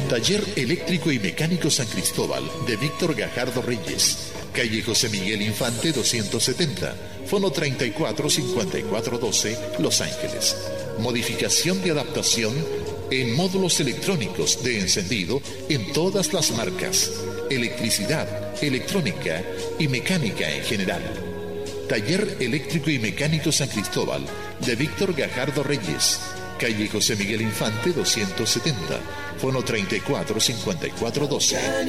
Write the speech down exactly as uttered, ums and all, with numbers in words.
Taller Eléctrico y Mecánico San Cristóbal de Víctor Gajardo Reyes. Calle José Miguel Infante doscientos setenta. Fono treinta y cuatro cincuenta y cuatro doce, Los Ángeles. Modificación de adaptación en módulos electrónicos de encendido en todas las marcas. Electricidad, electrónica y mecánica en general. Taller Eléctrico y Mecánico San Cristóbal de Víctor Gajardo Reyes. Calle José Miguel Infante doscientos setenta. Fono treinta y cuatro cincuenta y cuatro doce.